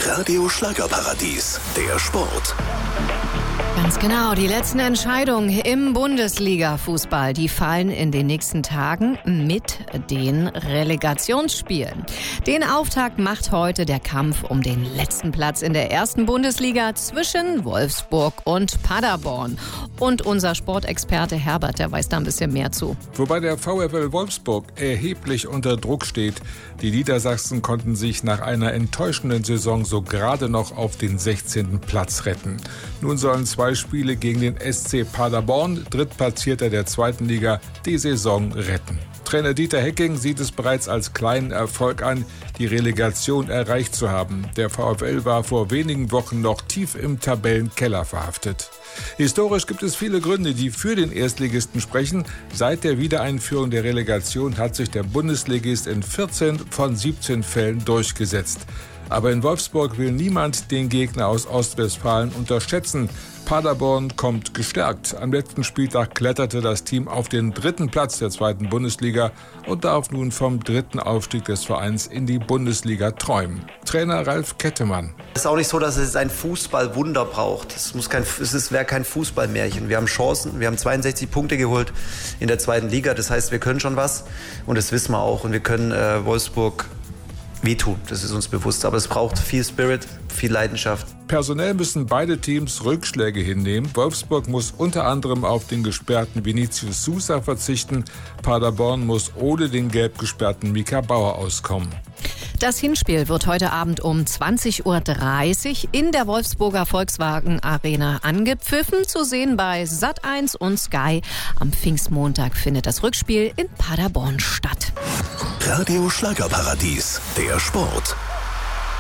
Radio Schlagerparadies, der Sport. Ganz genau, die letzten Entscheidungen im Bundesliga-Fußball, die fallen in den nächsten Tagen mit den Relegationsspielen. Den Auftakt macht heute der Kampf um den letzten Platz in der ersten Bundesliga zwischen Wolfsburg und Paderborn. Und unser Sportexperte Herbert, der weiß da ein bisschen mehr zu. Wobei der VfL Wolfsburg erheblich unter Druck steht. Die Niedersachsen konnten sich nach einer enttäuschenden Saison so gerade noch auf den 16. Platz retten. Nun sollen 2 Spiele gegen den SC Paderborn, Drittplatzierter der zweiten Liga, die Saison retten. Trainer Dieter Hecking sieht es bereits als kleinen Erfolg an, die Relegation erreicht zu haben. Der VfL war vor wenigen Wochen noch tief im Tabellenkeller verhaftet. Historisch gibt es viele Gründe, die für den Erstligisten sprechen. Seit der Wiedereinführung der Relegation hat sich der Bundesligist in 14 von 17 Fällen durchgesetzt. Aber in Wolfsburg will niemand den Gegner aus Ostwestfalen unterschätzen. Paderborn kommt gestärkt. Am letzten Spieltag kletterte das Team auf den 3. Platz der zweiten Bundesliga und darf nun vom 3. Aufstieg des Vereins in die Bundesliga träumen. Trainer Ralf Kettemann. Es ist auch nicht so, dass es ein Fußballwunder braucht. Wäre kein Fußballmärchen. Wir haben Chancen, wir haben 62 Punkte geholt in der zweiten Liga. Das heißt, wir können schon was und das wissen wir auch. Und wir können Wolfsburg wehtun, das ist uns bewusst. Aber es braucht viel Spirit, viel Leidenschaft. Personell müssen beide Teams Rückschläge hinnehmen. Wolfsburg muss unter anderem auf den gesperrten Vinicius Sousa verzichten. Paderborn muss ohne den gelb gesperrten Mika Bauer auskommen. Das Hinspiel wird heute Abend um 20:30 Uhr in der Wolfsburger Volkswagen Arena angepfiffen. Zu sehen bei Sat1 und Sky. Am Pfingstmontag findet das Rückspiel in Paderborn statt. Radio Schlagerparadies, der Sport.